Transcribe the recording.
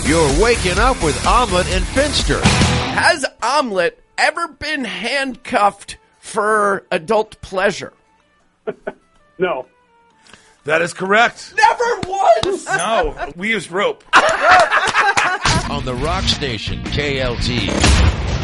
You're waking up with Omelet and Finster. Has Omelet ever been handcuffed for adult pleasure? No. That is correct. Never once! No, we used rope. On the Rock Station, KLT.